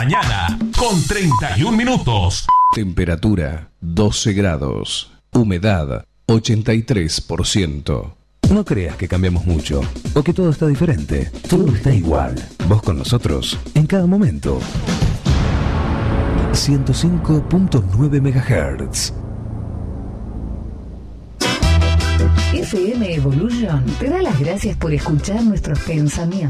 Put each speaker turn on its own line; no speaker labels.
Mañana con 31 minutos.
Temperatura 12 grados. Humedad 83%. No creas que cambiamos mucho o que todo está diferente. Todo está igual. Vos con nosotros en cada momento. 105.9 MHz.
FM Evolution te da las gracias por escuchar nuestros pensamientos.